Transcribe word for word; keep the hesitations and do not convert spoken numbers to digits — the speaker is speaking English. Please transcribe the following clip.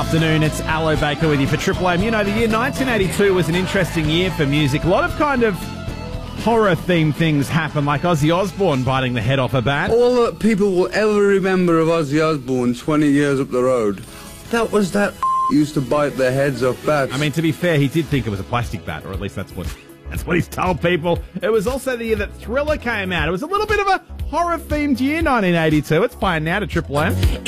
afternoon. It's Aloe Baker with you for Triple M. You know, the year nineteen eighty-two was an interesting year for music. A lot of kind of horror-themed things happened, like Ozzy Osbourne biting the head off a bat. All that people will ever remember of Ozzy Osbourne twenty years up the road, that was that used to bite their heads off bats. I mean, to be fair, he did think it was a plastic bat, or at least that's what that's what he's told people. It was also the year that Thriller came out. It was a little bit of a horror-themed year, nineteen eighty-two. It's playing now to Triple M.